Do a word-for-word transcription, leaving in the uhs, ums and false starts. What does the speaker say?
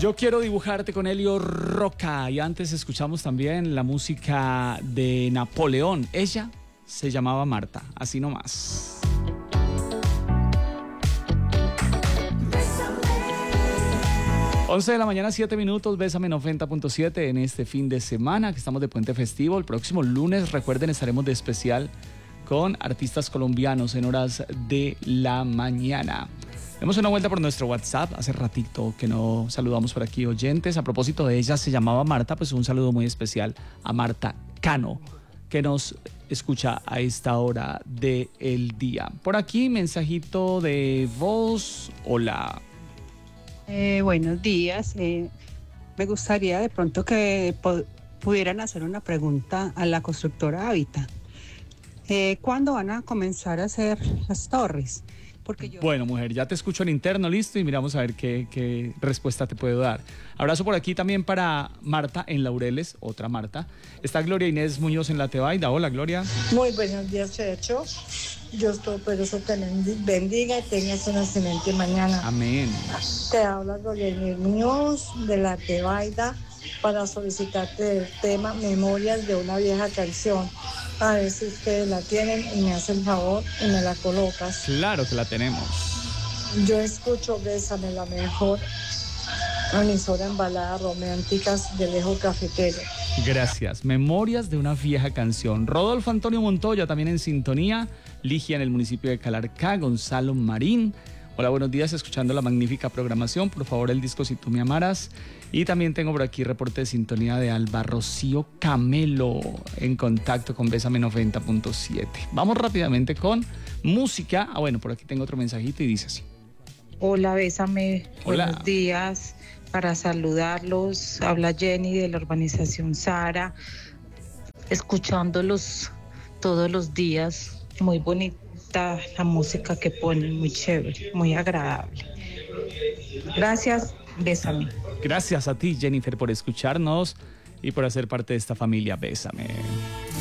Yo quiero dibujarte con Elio Roca. Y antes escuchamos también la música de Napoleón. Ella se llamaba Marta, así nomás. once de la mañana, siete minutos, Bésame noventa punto siete en este fin de semana que estamos de puente festivo. El próximo lunes, recuerden, estaremos de especial con artistas colombianos en horas de la mañana. Demos una vuelta por nuestro WhatsApp. Hace ratito que no saludamos por aquí oyentes. A propósito de ella, se llamaba Marta, pues un saludo muy especial a Marta Cano, que nos escucha a esta hora del día. Por aquí, mensajito de voz. Hola. Eh, buenos días. Eh, me gustaría de pronto que po- pudieran hacer una pregunta a la constructora Hábitat. Eh, ¿Cuándo van a comenzar a hacer las torres? Porque yo... Bueno, mujer, ya te escucho en interno, listo, y miramos a ver qué, qué respuesta te puedo dar. Abrazo por aquí también para Marta en Laureles, otra Marta. Está Gloria Inés Muñoz en La Tebaida. Hola, Gloria. Muy buenos días, Checho. Dios Todopoderoso te bendiga y tengas una excelente mañana. Amén. Te habla Gloria Inés Muñoz de La Tebaida para solicitarte el tema Memorias de una vieja canción. A ver si ustedes la tienen y me hacen el favor y me la colocas. Claro que la tenemos. Yo escucho Bésame, la mejor emisora en baladas románticas del Eje Cafetero. Gracias. Memorias de una vieja canción. Rodolfo Antonio Montoya también en sintonía. Ligia en el municipio de Calarcá. Gonzalo Marín. Hola, buenos días, escuchando la magnífica programación. Por favor, el disco Si tú me amaras. Y también tengo por aquí reporte de sintonía de Alba Rocío Camelo en contacto con Bésame noventa punto siete. Vamos rápidamente con música. Ah, bueno, por aquí tengo otro mensajito y dice así. Hola, Bésame. Hola. Buenos días. Para saludarlos, habla Jenny de la urbanización Sara, escuchándolos todos los días. Muy bonita la música que ponen, muy chévere, muy agradable. Gracias, Bésame. Gracias a ti, Jennifer, por escucharnos y por hacer parte de esta familia Bésame.